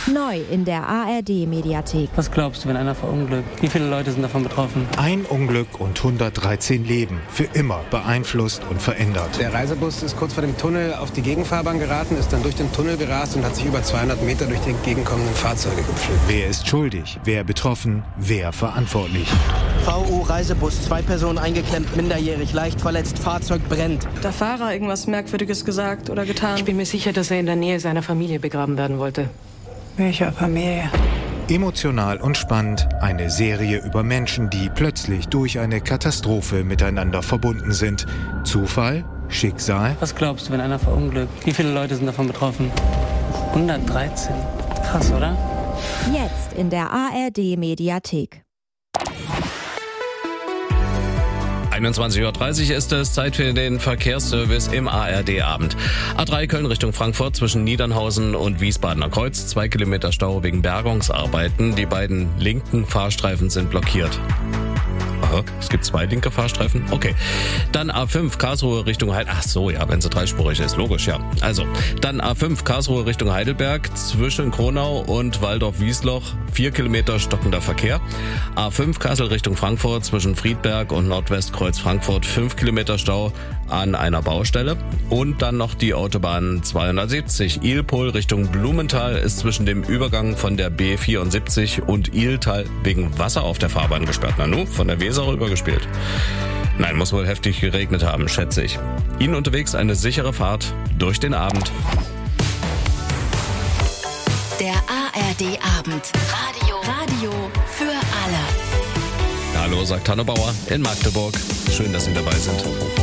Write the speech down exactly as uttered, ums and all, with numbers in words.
Neu in der A R D-Mediathek. Was glaubst du, wenn einer verunglückt? Wie viele Leute sind davon betroffen? Ein Unglück und hundertdreizehn Leben. Für immer beeinflusst und verändert. Der Reisebus ist kurz vor dem Tunnel auf die Gegenfahrbahn geraten, ist dann durch den Tunnel gerast und hat sich über zweihundert Meter durch die entgegenkommenden Fahrzeuge gepflügt. Wer ist schuldig? Wer betroffen? Wer verantwortlich? V U-Reisebus, zwei Personen eingeklemmt, minderjährig, leicht verletzt, Fahrzeug brennt. Hat der Fahrer irgendwas Merkwürdiges gesagt oder getan? Ich bin mir sicher, dass er in der Nähe seiner Familie begraben werden wollte. Welcher Familie? Emotional und spannend, eine Serie über Menschen, die plötzlich durch eine Katastrophe miteinander verbunden sind. Zufall? Schicksal? Was glaubst du, wenn einer verunglückt? Wie viele Leute sind davon betroffen? hundertdreizehn. Krass, oder? Jetzt in der A R D-Mediathek. einundzwanzig Uhr dreißig ist es, Zeit für den Verkehrsservice im A R D-Abend. A drei Köln Richtung Frankfurt zwischen Niedernhausen und Wiesbadener Kreuz. Zwei Kilometer Stau wegen Bergungsarbeiten. Die beiden linken Fahrstreifen sind blockiert. Aha, es gibt zwei linke Fahrstreifen? Okay. Dann A fünf Karlsruhe Richtung Heidelberg. Ach so, ja, wenn sie dreispurig ist, logisch, ja. Also, dann A fünf Karlsruhe Richtung Heidelberg zwischen Kronau und Waldorf-Wiesloch. Vier Kilometer stockender Verkehr. A fünf Kassel Richtung Frankfurt zwischen Friedberg und Nordwestkreuz Frankfurt. Fünf Kilometer Stau an einer Baustelle. Und dann noch die Autobahn zweihundertsiebzig. Ilpol Richtung Blumenthal ist zwischen dem Übergang von der B vierundsiebzig und Iltal wegen Wasser auf der Fahrbahn gesperrt. Na nu, von der Weser rübergespielt. Nein, muss wohl heftig geregnet haben, schätze ich. Ihnen unterwegs eine sichere Fahrt durch den Abend. Der A R D-Abend. Radio. Radio für alle. Hallo, sagt Hanno Bauer in Magdeburg. Schön, dass Sie dabei sind.